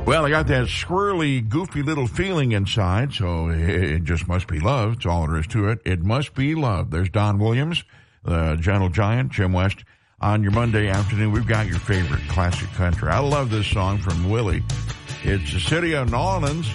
Well, I got that squirrely, goofy little feeling inside, so it just must be love. That's all there is to it. It must be love. There's Don Williams, the Gentle Giant, Jim West. On your Monday afternoon, we've got your favorite classic country. I love this song from Willie. It's the city of New Orleans.